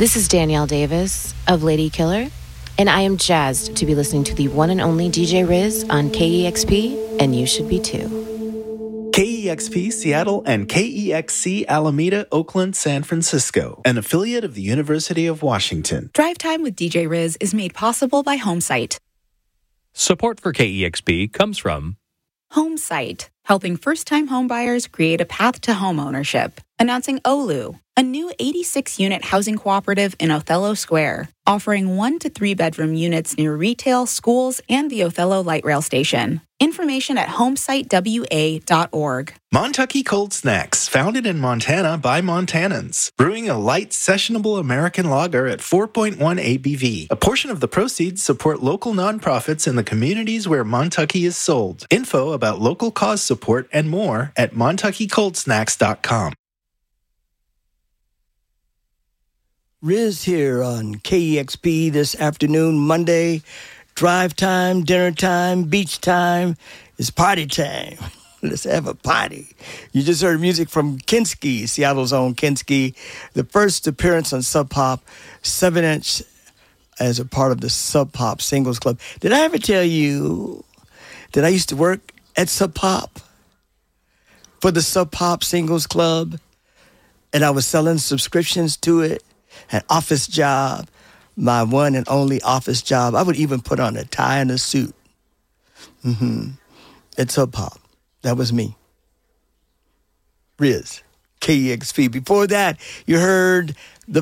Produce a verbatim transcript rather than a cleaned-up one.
This is Danielle Davis of Lady Killer, and I am jazzed to be listening to the one and only D J Riz on K E X P, and you should be too. K E X P Seattle and K E X C Alameda, Oakland, San Francisco, an affiliate of the University of Washington. Drive Time with D J Riz is made possible by HomeSite. Support for K E X P comes from HomeSite, helping first-time homebuyers create a path to homeownership. Announcing Olu, a new eighty-six unit housing cooperative in Othello Square, offering one to three bedroom units near retail, schools, and the Othello Light Rail Station. Information at homesite w a dot org. Montucky Cold Snacks, founded in Montana by Montanans, brewing a light, sessionable American lager at four point one A B V. A portion of the proceeds support local nonprofits in the communities where Montucky is sold. Info about local cause support and more at montucky cold snacks dot com. Riz here on K E X P this afternoon, Monday. Drive time, dinner time, beach time. It's party time. Let's have a party. You just heard music from Kinski, Seattle's own Kinski. The first appearance on Sub Pop, seven inch as a part of the Sub Pop Singles Club. Did I ever tell you that I used to work at Sub Pop for the Sub Pop Singles Club? And I was selling subscriptions to it. An office job, my one and only office job. I would even put on a tie and a suit. Mm-hmm. It's Sub Pop. That was me. Riz, K E X P. Before that, you heard